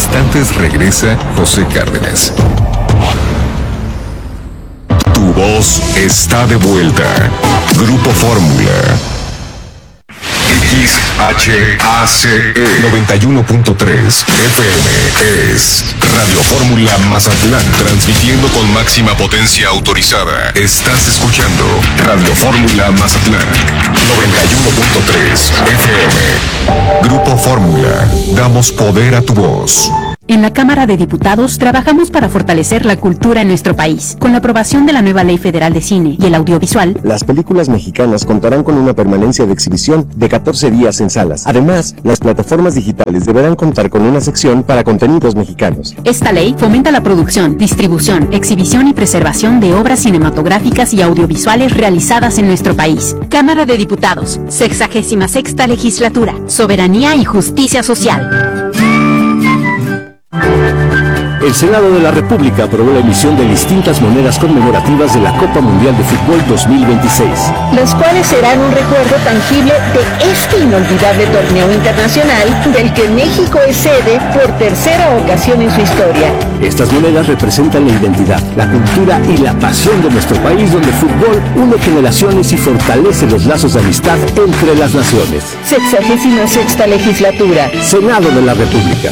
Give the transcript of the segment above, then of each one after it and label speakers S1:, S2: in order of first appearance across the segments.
S1: instantes regresa José Cárdenas. Tu voz está de vuelta. Grupo Fórmula. XHACE 91.3 FM es Radio Fórmula Mazatlán, transmitiendo con máxima potencia autorizada. Estás escuchando Radio Fórmula Mazatlán 91.3 FM. Grupo Fórmula, damos poder a tu voz.
S2: En la Cámara de Diputados trabajamos para fortalecer la cultura en nuestro país. Con la aprobación de la nueva Ley Federal de Cine y el Audiovisual,
S3: las películas mexicanas contarán con una permanencia de exhibición de 14 días en salas. Además, las plataformas digitales deberán contar con una sección para contenidos mexicanos.
S2: Esta ley fomenta la producción, distribución, exhibición y preservación de obras cinematográficas y audiovisuales realizadas en nuestro país. Cámara de Diputados, 66ª Legislatura, Soberanía y Justicia Social.
S4: El Senado de la República aprobó la emisión de distintas monedas conmemorativas de la Copa Mundial de Fútbol 2026.
S5: Las cuales serán un recuerdo tangible de este inolvidable torneo internacional del que México es sede por tercera ocasión en su historia.
S4: Estas monedas representan la identidad, la cultura y la pasión de nuestro país, donde el fútbol une generaciones y fortalece los lazos de amistad entre las naciones.
S5: 66ª Legislatura.
S4: Senado de la República.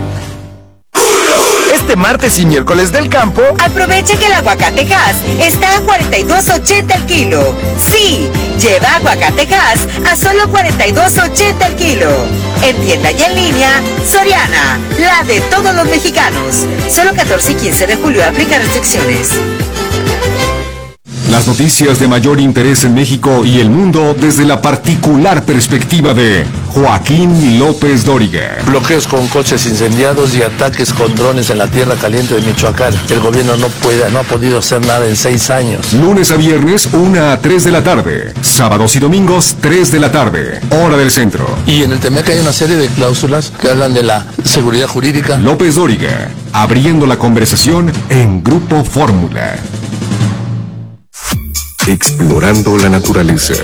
S6: Este martes y miércoles del campo,
S7: aprovecha que el aguacate Hass está a $42.80 el kilo. Sí, lleva aguacate Hass a solo $42.80 el kilo. En tienda y en línea, Soriana, la de todos los mexicanos. Solo 14 y 15 de julio aplica restricciones.
S1: Las noticias de mayor interés en México y el mundo desde la particular perspectiva de Joaquín López Dóriga.
S8: Bloqueos con coches incendiados y ataques con drones en la tierra caliente de Michoacán. El gobierno no ha podido hacer nada en 6 años.
S1: Lunes a viernes, 1 a 3 de la tarde. Sábados y domingos, 3 de la tarde. Hora del centro.
S8: Y en el TEMEC hay una serie de cláusulas que hablan de la seguridad jurídica.
S1: López Dóriga, abriendo la conversación en Grupo Fórmula. Explorando la naturaleza.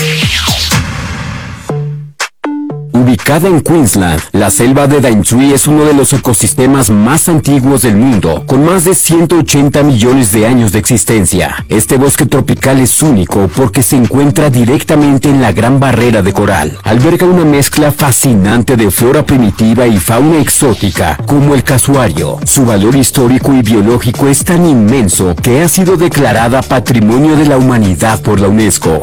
S4: Ubicada en Queensland, la selva de Daintree es uno de los ecosistemas más antiguos del mundo, con más de 180 millones de años de existencia. Este bosque tropical es único porque se encuentra directamente en la Gran Barrera de Coral. Alberga una mezcla fascinante de flora primitiva y fauna exótica, como el casuario. Su valor histórico y biológico es tan inmenso que ha sido declarada Patrimonio de la Humanidad por la UNESCO.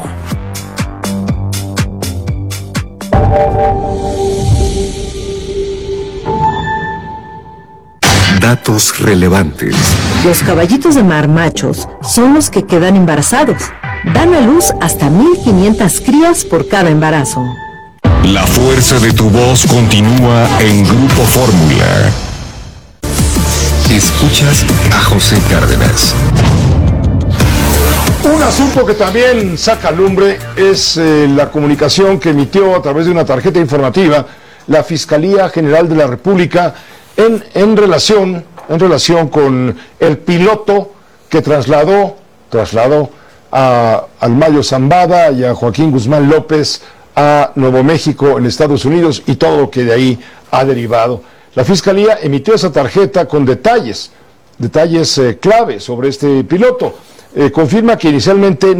S1: Datos relevantes.
S5: Los caballitos de mar machos son los que quedan embarazados. Dan a luz hasta 1,500 crías por cada embarazo.
S1: La fuerza de tu voz continúa en Grupo Fórmula. Escuchas a José Cárdenas.
S9: Un asunto que también saca lumbre es la comunicación que emitió a través de una tarjeta informativa la Fiscalía General de la República en relación con el piloto que trasladó al Mayo Zambada y a Joaquín Guzmán López a Nuevo México en Estados Unidos y todo lo que de ahí ha derivado. La Fiscalía emitió esa tarjeta con detalles clave sobre este piloto. Confirma que inicialmente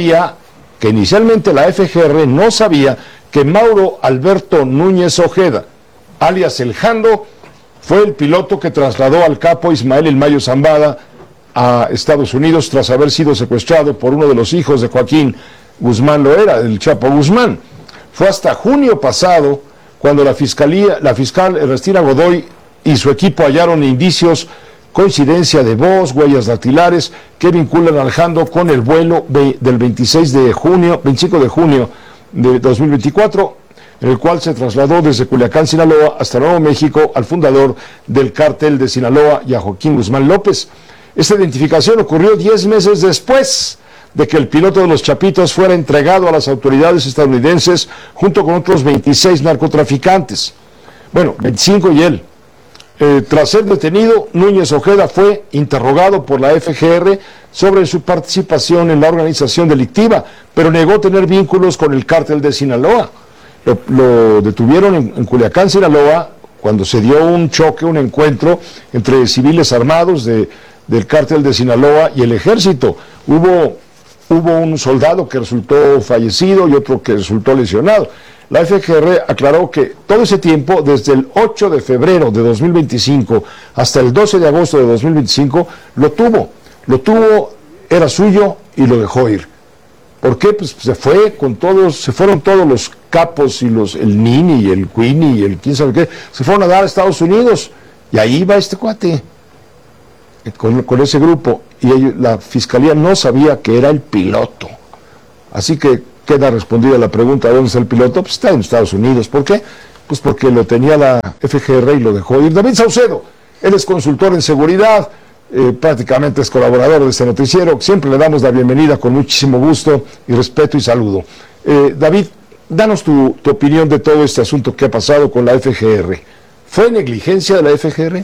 S9: la FGR no sabía que Mauro Alberto Núñez Ojeda, alias El Jando, fue el piloto que trasladó al capo Ismael El Mayo Zambada a Estados Unidos tras haber sido secuestrado por uno de los hijos de Joaquín Guzmán Loera, el Chapo Guzmán. Fue hasta junio pasado cuando la fiscal Ernestina Godoy y su equipo hallaron indicios, coincidencia de voz, huellas dactilares que vinculan al Jando con el vuelo del 25 de junio de 2024, en el cual se trasladó desde Culiacán, Sinaloa, hasta Nuevo México al fundador del cártel de Sinaloa y a Joaquín Guzmán López. Esta identificación ocurrió 10 meses después de que el piloto de los Chapitos fuera entregado a las autoridades estadounidenses junto con otros 26 narcotraficantes. Bueno, 25 y él. Tras ser detenido, Núñez Ojeda fue interrogado por la FGR sobre su participación en la organización delictiva, pero negó tener vínculos con el cártel de Sinaloa. Lo detuvieron en Culiacán, Sinaloa, cuando se dio un choque, un encuentro entre civiles armados del cártel de Sinaloa y el ejército. Hubo un soldado que resultó fallecido y otro que resultó lesionado. La FGR aclaró que todo ese tiempo, desde el 8 de febrero de 2025 hasta el 12 de agosto de 2025, lo tuvo, era suyo y lo dejó ir. ¿Por qué? Pues se fueron todos los capos y el Nini y el Queenie y el quién sabe qué, se fueron a dar a Estados Unidos, y ahí va este cuate, con ese grupo, y la fiscalía no sabía que era el piloto. Así que queda respondida la pregunta de dónde está el piloto. Pues está en Estados Unidos. ¿Por qué? Pues porque lo tenía la FGR y lo dejó ir. David Saucedo, él es consultor en seguridad, prácticamente es colaborador de este noticiero. Siempre le damos la bienvenida con muchísimo gusto y respeto y saludo. David, danos tu opinión de todo este asunto que ha pasado con la FGR. ¿Fue negligencia de la FGR?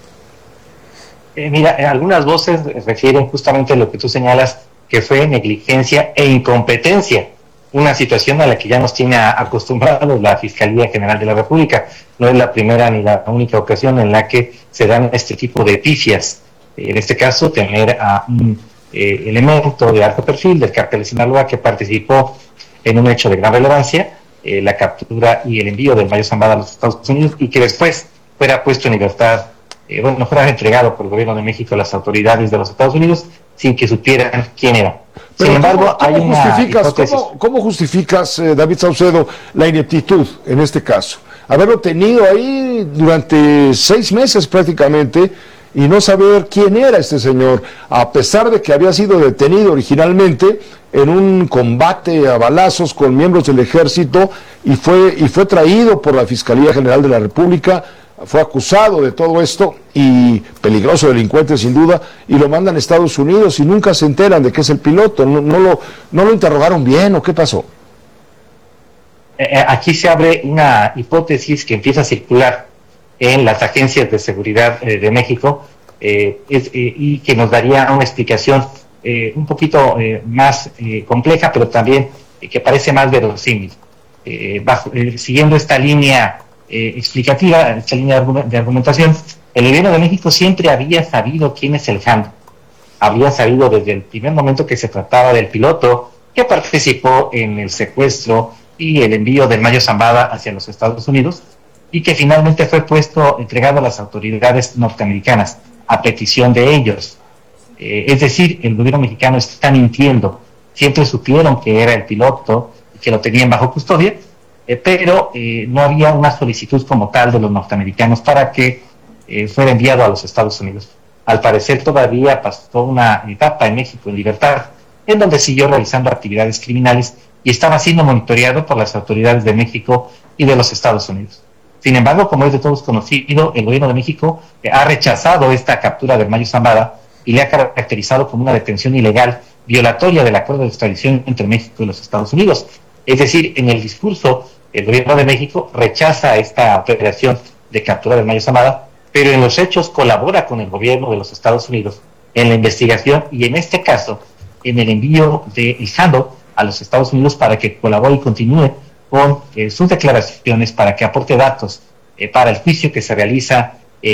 S10: Mira, algunas voces refieren justamente a lo que tú señalas, que fue negligencia e incompetencia, una situación a la que ya nos tiene acostumbrados la Fiscalía General de la República. No es la primera ni la única ocasión en la que se dan este tipo de pifias. En este caso, tener a un elemento de alto perfil del cártel de Sinaloa que participó en un hecho de gran relevancia, la captura y el envío del Mayo Zambada a los Estados Unidos, y que después fuera puesto en libertad, fuera entregado por el gobierno de México a las autoridades de los Estados Unidos sin que supieran quién era.
S9: Pero
S10: sin embargo,
S9: ¿cómo justificas, David Saucedo, la ineptitud en este caso? Haberlo tenido ahí durante 6 meses prácticamente y no saber quién era este señor, a pesar de que había sido detenido originalmente en un combate a balazos con miembros del ejército y fue traído por la Fiscalía General de la República. Fue acusado de todo esto y peligroso delincuente sin duda, y lo mandan a Estados Unidos y nunca se enteran de que es el piloto. ¿No lo interrogaron bien o qué pasó?
S10: Aquí se abre una hipótesis que empieza a circular en las agencias de seguridad de México y que nos daría una explicación un poquito más compleja, pero también que parece más verosímil. Siguiendo esta línea explicativa, esta línea de argumentación, el gobierno de México siempre había sabido quién es el Jando. Había sabido desde el primer momento que se trataba del piloto que participó en el secuestro y el envío del Mayo Zambada hacia los Estados Unidos, y que finalmente fue entregado a las autoridades norteamericanas a petición de ellos. Es decir, el gobierno mexicano está mintiendo. Siempre supieron que era el piloto y que lo tenían bajo custodia, pero no había una solicitud como tal de los norteamericanos para que fuera enviado a los Estados Unidos. Al parecer todavía pasó una etapa en México en libertad, en donde siguió realizando actividades criminales y estaba siendo monitoreado por las autoridades de México y de los Estados Unidos. Sin embargo, como es de todos conocido, el gobierno de México ha rechazado esta captura del Mayo Zambada y le ha caracterizado como una detención ilegal, violatoria del acuerdo de extradición entre México y los Estados Unidos. Es decir, en el discurso, el gobierno de México rechaza esta operación de captura del Mayo Zambada, pero en los hechos colabora con el gobierno de los Estados Unidos en la investigación y en este caso en el envío de El Jando a los Estados Unidos para que colabore y continúe con sus declaraciones, para que aporte datos para el juicio que se realiza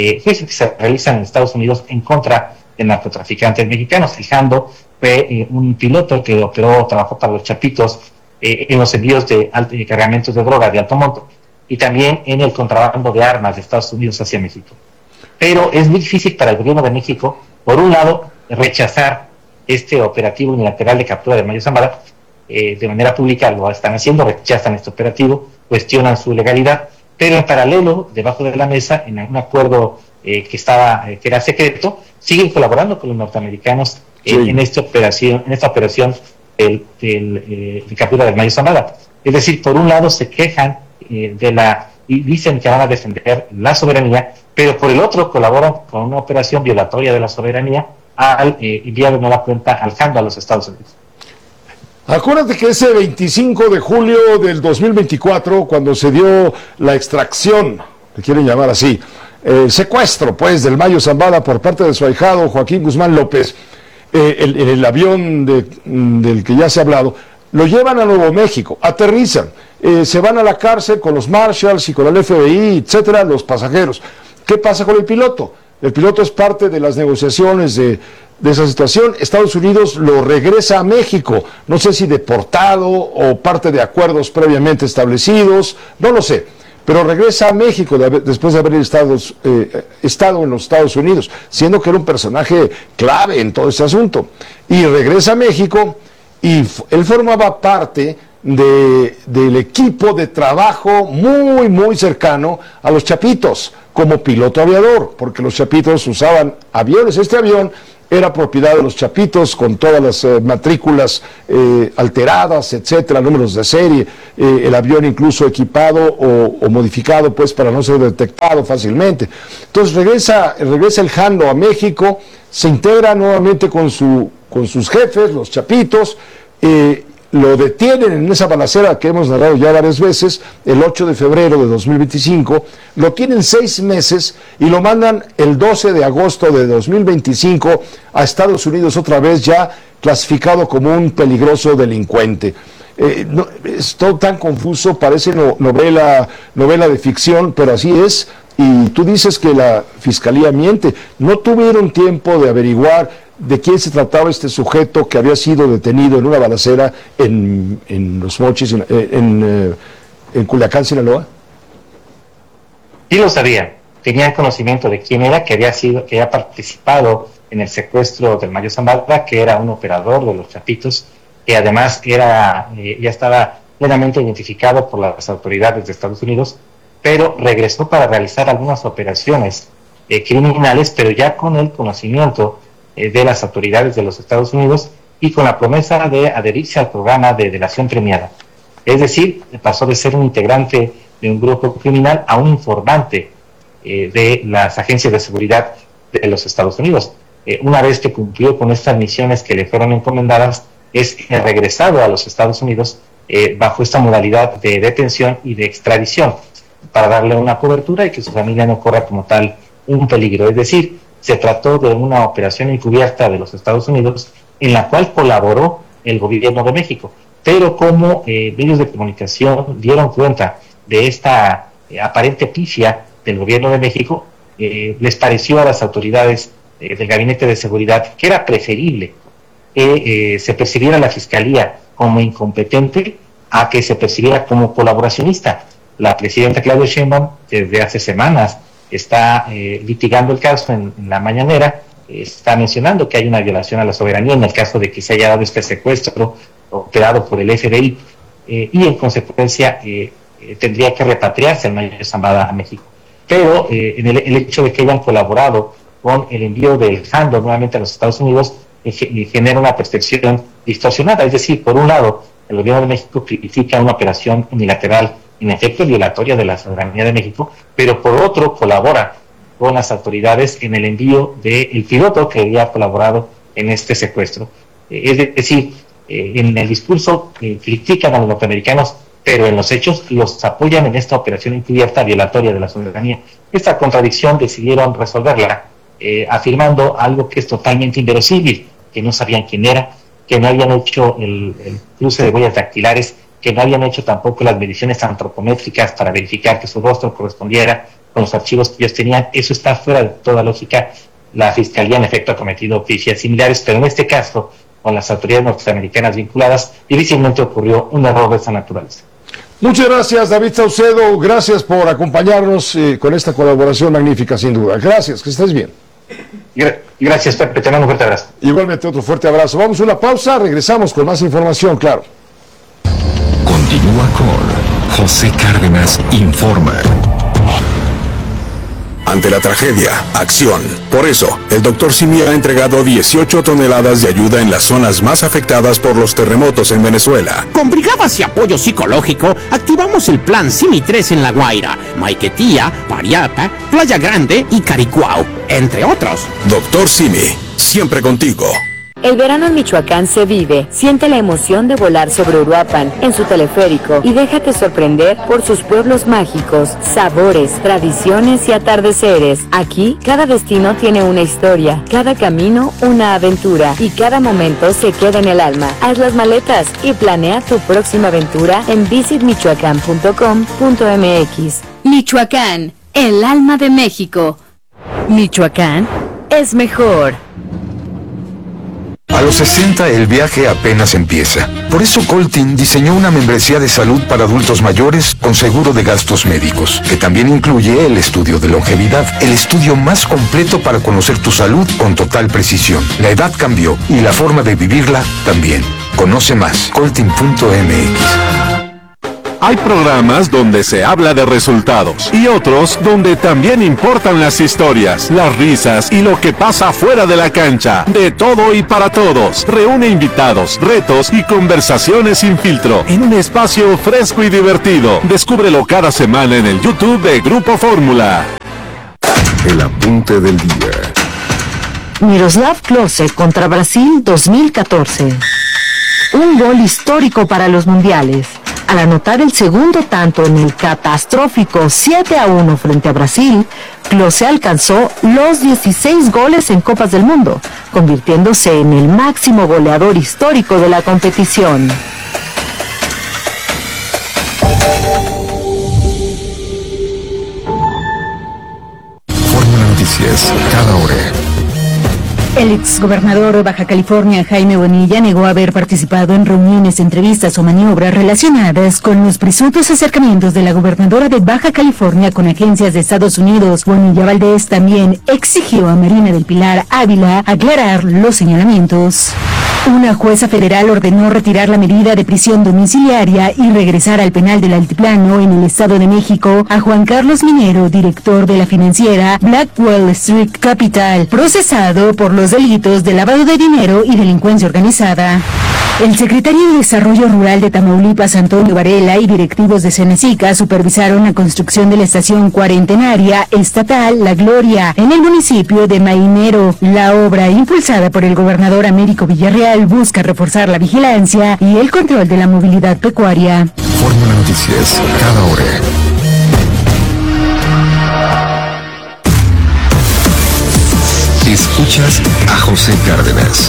S10: en Estados Unidos en contra de narcotraficantes mexicanos. El Jando fue un piloto que trabajó para los Chapitos en los envíos de cargamentos de droga de alto monto y también en el contrabando de armas de Estados Unidos hacia México. Pero es muy difícil para el gobierno de México, por un lado, rechazar este operativo unilateral de captura de Mayo Zambada. De manera pública lo están haciendo, rechazan este operativo, cuestionan su legalidad, pero en paralelo, debajo de la mesa, en un acuerdo que era secreto, siguen colaborando con los norteamericanos en esta operación de captura del Mayo Zambada. Es decir, por un lado se quejan y dicen que van a defender la soberanía, pero por el otro colaboran con una operación violatoria de la soberanía al enviar de nueva cuenta al Jando a los Estados Unidos.
S9: Acuérdate que ese 25 de julio del 2024, cuando se dio la extracción, le quieren llamar así, secuestro pues del Mayo Zambada por parte de su ahijado Joaquín Guzmán López, el avión del que ya se ha hablado, lo llevan a Nuevo México, aterrizan, se van a la cárcel con los Marshalls y con el FBI, etcétera, los pasajeros. ¿Qué pasa con el piloto? El piloto es parte de las negociaciones de esa situación. Estados Unidos lo regresa a México, no sé si deportado o parte de acuerdos previamente establecidos, no lo sé, pero regresa a México después de haber estado en los Estados Unidos, siendo que era un personaje clave en todo este asunto. Y regresa a México y él formaba parte del equipo de trabajo muy, muy cercano a los Chapitos, como piloto aviador, porque los Chapitos usaban aviones. Este avión era propiedad de los Chapitos, con todas las matrículas alteradas, etcétera, números de serie, el avión incluso equipado o modificado, pues, para no ser detectado fácilmente. Entonces regresa el Jando a México, se integra nuevamente con sus jefes, los Chapitos, lo detienen en esa balacera que hemos narrado ya varias veces, el 8 de febrero de 2025, lo tienen 6 meses y lo mandan el 12 de agosto de 2025 a Estados Unidos, otra vez ya clasificado como un peligroso delincuente. Es todo tan confuso, parece novela de ficción, pero así es. Y tú dices que la Fiscalía miente. No tuvieron tiempo de averiguar de quién se trataba este sujeto que había sido detenido en una balacera en Los Mochis, en Culiacán, Sinaloa.
S10: Sí lo sabía, tenía conocimiento de quién era, que había participado en el secuestro del Mayo Zambada, que era un operador de los Chapitos, que además ya estaba plenamente identificado por las autoridades de Estados Unidos, pero regresó para realizar algunas operaciones criminales, pero ya con el conocimiento de las autoridades de los Estados Unidos y con la promesa de adherirse al programa de delación premiada. Es decir, pasó de ser un integrante de un grupo criminal a un informante de las agencias de seguridad de los Estados Unidos. Una vez que cumplió con estas misiones que le fueron encomendadas, es regresado a los Estados Unidos bajo esta modalidad de detención y de extradición, para darle una cobertura y que su familia no corra como tal un peligro. Es decir, se trató de una operación encubierta de los Estados Unidos en la cual colaboró el gobierno de México. Pero como medios de comunicación dieron cuenta de esta aparente pifia del gobierno de México, les pareció a las autoridades del Gabinete de Seguridad que era preferible que se percibiera a la Fiscalía como incompetente a que se percibiera como colaboracionista. La presidenta Claudia Sheinbaum desde hace semanas está litigando el caso en la mañanera, está mencionando que hay una violación a la soberanía en el caso de que se haya dado este secuestro operado por el FBI y en consecuencia tendría que repatriarse el Mayo Zambada a México. Pero el hecho de que hayan colaborado con el envío del Jando nuevamente a los Estados Unidos genera una percepción distorsionada. Es decir, por un lado, el gobierno de México critica una operación unilateral en efecto violatoria de la soberanía de México, pero por otro colabora con las autoridades en el envío del piloto que había colaborado en este secuestro. Es decir, en el discurso critican a los norteamericanos, pero en los hechos los apoyan en esta operación encubierta violatoria de la soberanía. Esta contradicción decidieron resolverla afirmando algo que es totalmente inverosímil, que no sabían quién era, que no habían hecho el cruce de huellas dactilares, que no habían hecho tampoco las mediciones antropométricas para verificar que su rostro correspondiera con los archivos que ellos tenían. Eso está fuera de toda lógica. La Fiscalía en efecto ha cometido pifias similares, pero en este caso, con las autoridades norteamericanas vinculadas, difícilmente ocurrió un error de esa naturaleza.
S9: Muchas gracias, David Saucedo. Gracias por acompañarnos con esta colaboración magnífica, sin duda. Gracias, que estés bien.
S10: Gracias, Pepe. Te mando un fuerte abrazo.
S9: Igualmente, otro fuerte abrazo. Vamos a una pausa, regresamos con más información, claro.
S1: Continúa con José Cárdenas Informa.
S11: Ante la tragedia, acción. Por eso, el Dr. Simi ha entregado 18 toneladas de ayuda en las zonas más afectadas por los terremotos en Venezuela.
S12: Con brigadas y apoyo psicológico, activamos el plan Simi 3 en La Guaira, Maiquetía, Pariapa, Playa Grande y Caricuao, entre otros.
S11: Dr. Simi, siempre contigo.
S13: El verano en Michoacán se vive. Siente la emoción de volar sobre Uruapan en su teleférico y déjate sorprender por sus pueblos mágicos, sabores, tradiciones y atardeceres. Aquí, cada destino tiene una historia, cada camino una aventura y cada momento se queda en el alma. Haz las maletas y planea tu próxima aventura en visitmichoacán.com.mx.
S2: Michoacán, el alma de México. Michoacán es mejor.
S14: A los 60 el viaje apenas empieza. Por eso Coltin diseñó una membresía de salud para adultos mayores con seguro de gastos médicos, que también incluye el estudio de longevidad, el estudio más completo para conocer tu salud con total precisión. La edad cambió y la forma de vivirla también. Conoce más, coltin.mx.
S15: Hay programas donde se habla de resultados y otros donde también importan las historias, las risas y lo que pasa fuera de la cancha. De todo y para todos. Reúne invitados, retos y conversaciones sin filtro en un espacio fresco y divertido. Descúbrelo cada semana en el YouTube de Grupo Fórmula.
S1: El apunte del día.
S5: Miroslav Klose contra Brasil 2014. Un gol histórico para los mundiales. Al anotar el segundo tanto en el catastrófico 7-1 frente a Brasil, Klose alcanzó los 16 goles en Copas del Mundo, convirtiéndose en el máximo goleador histórico de la competición.
S1: Fórmula Noticias, cada hora.
S16: El exgobernador de Baja California, Jaime Bonilla, negó haber participado en reuniones, entrevistas o maniobras relacionadas con los presuntos acercamientos de la gobernadora de Baja California con agencias de Estados Unidos. Bonilla Valdés también exigió a Marina del Pilar Ávila aclarar los señalamientos. Una jueza federal ordenó retirar la medida de prisión domiciliaria y regresar al penal del Altiplano en el Estado de México a Juan Carlos Minero, director de la financiera Blackwell Street Capital, procesado por los delitos de lavado de dinero y delincuencia organizada. El secretario de Desarrollo Rural de Tamaulipas, Antonio Varela, y directivos de Cenezica supervisaron la construcción de la estación cuarentenaria estatal La Gloria en el municipio de Mainero. La obra, impulsada por el gobernador Américo Villarreal, busca reforzar la vigilancia y el control de la movilidad pecuaria.
S1: Fórmula Noticias, cada hora. Escuchas a José Cárdenas.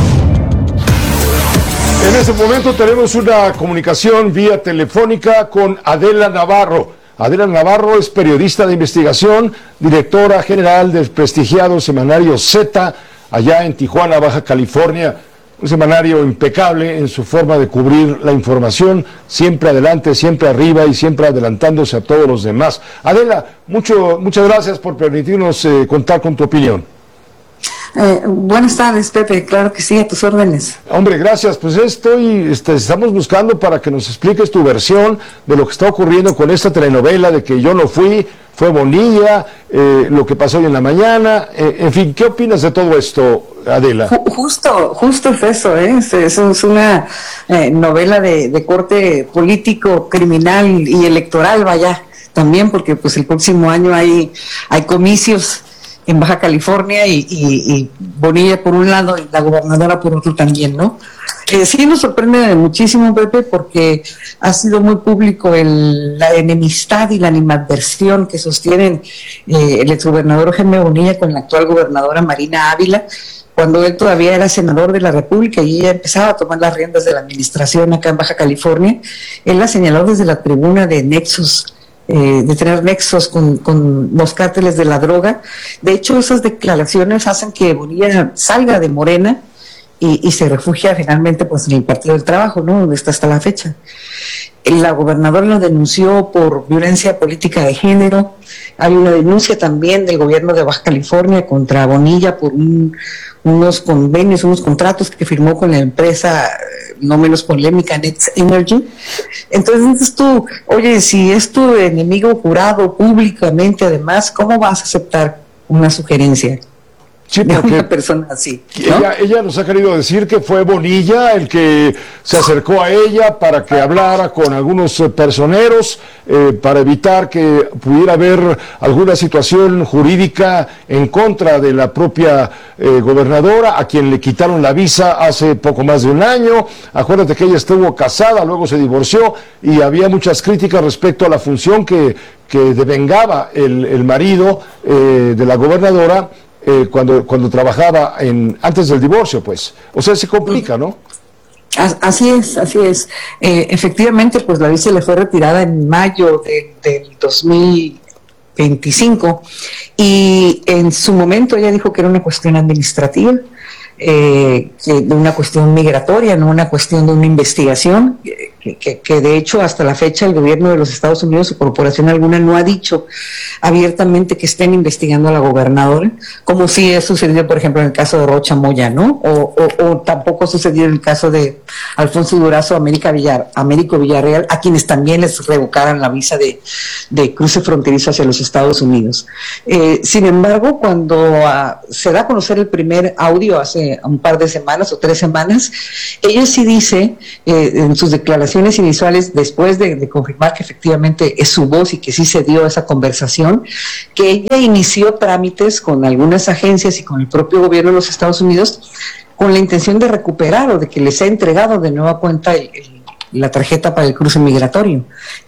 S9: En este momento tenemos una comunicación vía telefónica con Adela Navarro. Adela Navarro es periodista de investigación, directora general del prestigiado semanario Z, allá en Tijuana, Baja California. Un semanario impecable en su forma de cubrir la información, siempre adelante, siempre arriba y siempre adelantándose a todos los demás. Adela, muchas gracias por permitirnos contar con tu opinión.
S17: Buenas tardes, Pepe, claro que sí, a tus órdenes.
S9: Hombre, gracias, pues estamos buscando para que nos expliques tu versión de lo que está ocurriendo con esta telenovela de que yo no fui, fue Bonilla, lo que pasó hoy en la mañana, en fin, ¿qué opinas de todo esto, Adela?
S17: Justo es eso, eso es una novela de corte político, criminal y electoral, vaya, también porque pues el próximo año hay comicios en Baja California y Bonilla por un lado y la gobernadora por otro también, ¿no? Sí nos sorprende muchísimo, Pepe, porque ha sido muy público la enemistad y la animadversión que sostienen el exgobernador Jaime Bonilla con la actual gobernadora Marina Ávila, cuando él todavía era senador de la República y ella empezaba a tomar las riendas de la administración acá en Baja California. Él la señaló desde la tribuna de nexos, de tener nexos con los cárteles de la droga. De hecho, esas declaraciones hacen que Bonilla salga de Morena y se refugia finalmente pues en el Partido del Trabajo, ¿no?, donde está hasta la fecha. La gobernadora lo denunció por violencia política de género. Hay una denuncia también del gobierno de Baja California contra Bonilla por unos convenios, unos contratos que firmó con la empresa no menos polémica, Next Energy. Entonces tú, oye, si es tu enemigo jurado públicamente, además, ¿cómo vas a aceptar una sugerencia?
S9: Sí,
S17: de
S9: porque
S17: una persona así, ¿no?
S9: Ella nos ha querido decir que fue Bonilla el que se acercó a ella para que hablara con algunos personeros para evitar que pudiera haber alguna situación jurídica en contra de la propia gobernadora, a quien le quitaron la visa hace poco más de un año. Acuérdate que ella estuvo casada, luego se divorció y había muchas críticas respecto a la función que devengaba el marido de la gobernadora cuando trabajaba antes del divorcio, pues. O sea, se complica, ¿no?
S17: Así es. Efectivamente, pues la visa le fue retirada en mayo del 2025 y en su momento ella dijo que era una cuestión administrativa, que una cuestión migratoria, no una cuestión de una investigación, que de hecho hasta la fecha el gobierno de los Estados Unidos o corporación alguna no ha dicho abiertamente que estén investigando a la gobernadora, como sí ha sucedido por ejemplo en el caso de Rocha Moya, ¿no? O tampoco ha sucedido en el caso de Alfonso Durazo, Américo Villarreal, a quienes también les revocaran la visa de cruce fronterizo hacia los Estados Unidos. Sin embargo, cuando se da a conocer el primer audio hace un par de semanas o 3 semanas, ella sí dice en sus declaraciones iniciales, después de confirmar que efectivamente es su voz y que sí se dio esa conversación, que ella inició trámites con algunas agencias y con el propio gobierno de los Estados Unidos con la intención de recuperar o de que les ha entregado de nueva cuenta la tarjeta para el cruce migratorio.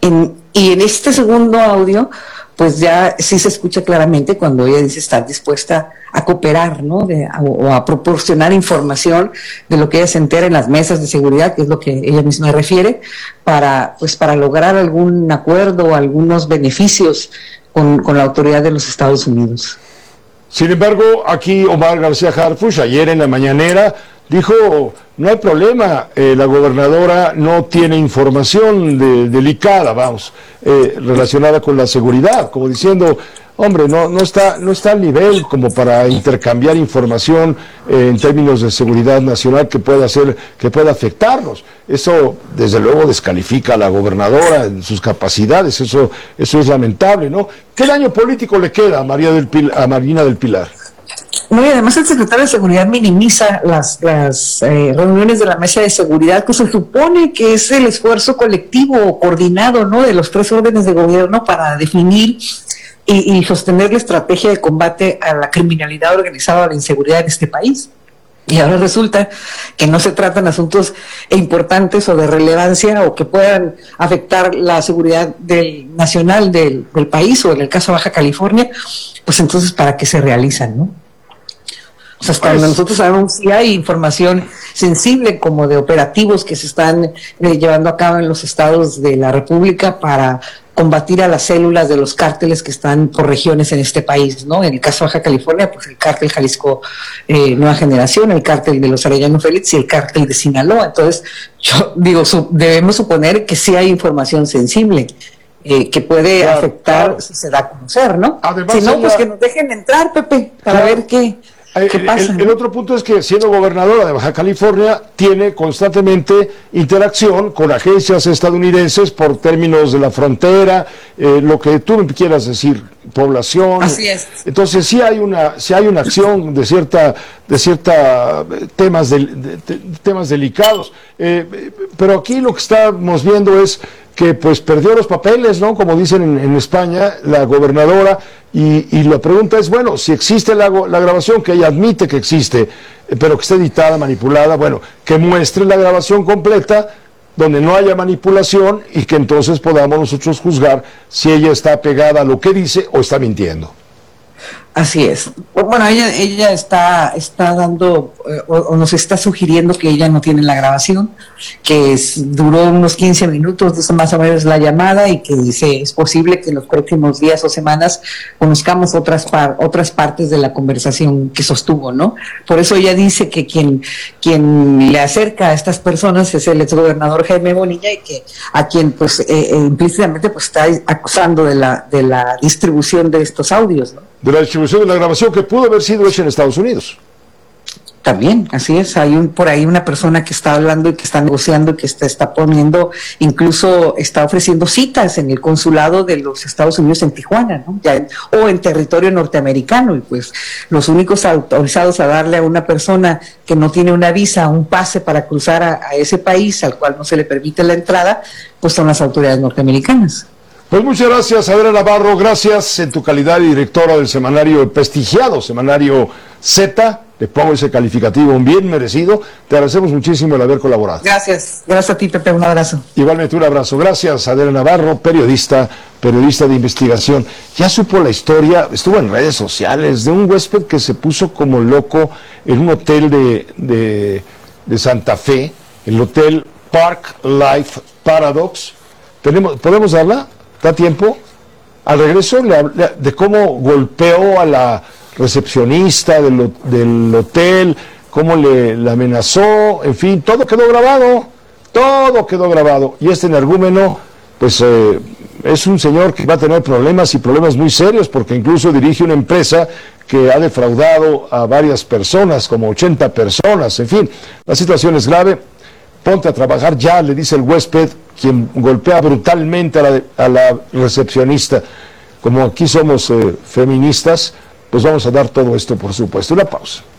S17: Y en este segundo audio, pues ya sí se escucha claramente cuando ella dice estar dispuesta a cooperar, ¿no? O a proporcionar información de lo que ella se entera en las mesas de seguridad, que es lo que ella misma refiere, para lograr algún acuerdo o algunos beneficios con la autoridad de los Estados Unidos.
S9: Sin embargo, aquí Omar García Harfuch, ayer en la mañanera, dijo, no hay problema, la gobernadora no tiene información delicada, relacionada con la seguridad, como diciendo, hombre, no está al nivel como para intercambiar información en términos de seguridad nacional que pueda afectarnos. Eso, desde luego, descalifica a la gobernadora en sus capacidades, eso es lamentable, ¿no? ¿Qué daño político le queda a Marina del Pilar?
S17: No, y además el secretario de Seguridad minimiza las reuniones de la mesa de seguridad, que se supone que es el esfuerzo colectivo o coordinado, ¿no?, de los 3 órdenes de gobierno para definir y sostener la estrategia de combate a la criminalidad organizada, a la inseguridad en este país. Y ahora resulta que no se tratan asuntos importantes o de relevancia o que puedan afectar la seguridad nacional del país, o en el caso de Baja California, pues entonces ¿para qué se realizan, no? O sea, hasta nosotros sabemos si hay información sensible como de operativos que se están llevando a cabo en los estados de la República para combatir a las células de los cárteles que están por regiones en este país, ¿no? En el caso de Baja California, pues el cártel Jalisco Nueva Generación, el cártel de los Arellano Félix y el cártel de Sinaloa. Entonces, yo digo, debemos suponer que sí hay información sensible que puede afectar si se da a conocer, ¿no? Además, si no, pues que nos dejen entrar, Pepe, para ver qué pasa.
S9: El otro punto es que, siendo gobernadora de Baja California, tiene constantemente interacción con agencias estadounidenses por términos de la frontera, lo que tú me quieras decir, población.
S17: Así es.
S9: Entonces sí hay una acción de cierta temas delicados. Pero aquí lo que estamos viendo es que pues perdió los papeles, ¿no? Como dicen en España, la gobernadora, y la pregunta es, bueno, si existe la grabación, que ella admite que existe, pero que esté editada, manipulada, bueno, que muestre la grabación completa, donde no haya manipulación, y que entonces podamos nosotros juzgar si ella está apegada a lo que dice o está mintiendo.
S17: Así es. Bueno, ella está dando o nos está sugiriendo que ella no tiene la grabación, que duró unos 15 minutos, más o menos la llamada, y que dice es posible que en los próximos días o semanas conozcamos otras partes de la conversación que sostuvo, ¿no? Por eso ella dice que quien le acerca a estas personas es el exgobernador Jaime Bonilla, y que a quien pues implícitamente pues está acusando de la distribución de estos audios, ¿no?
S9: De la distribución de la grabación que pudo haber sido hecha en Estados Unidos.
S17: También, así es, hay por ahí una persona que está hablando y que está negociando y que está poniendo, incluso está ofreciendo citas en el consulado de los Estados Unidos en Tijuana, ¿no? O en territorio norteamericano, y pues los únicos autorizados a darle a una persona que no tiene una visa, un pase para cruzar a ese país al cual no se le permite la entrada, pues son las autoridades norteamericanas.
S9: Pues muchas gracias, Adriana Navarro, gracias en tu calidad de directora del semanario, el prestigiado semanario Z, le pongo ese calificativo bien merecido, te agradecemos muchísimo el haber colaborado.
S17: Gracias a ti, Pepe, un abrazo.
S9: Igualmente un abrazo, gracias, Adriana Navarro, periodista de investigación. Ya supo la historia, estuvo en redes sociales, de un huésped que se puso como loco en un hotel de Santa Fe, el hotel Park Life Paradox. ¿Podemos darla? ¿Da tiempo? Al regreso de cómo golpeó a la recepcionista del hotel, cómo le amenazó, en fin, todo quedó grabado. Y este energúmeno, pues es un señor que va a tener problemas y problemas muy serios, porque incluso dirige una empresa que ha defraudado a varias personas, como 80 personas, en fin, la situación es grave. Ponte a trabajar ya, le dice el huésped, quien golpea brutalmente a la recepcionista. Como aquí somos feministas, pues vamos a dar todo esto, por supuesto. Una pausa.